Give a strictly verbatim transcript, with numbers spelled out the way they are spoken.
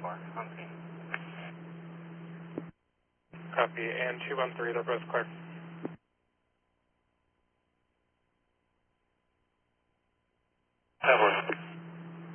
four, on scene. Copy, and two one three, they're both clear.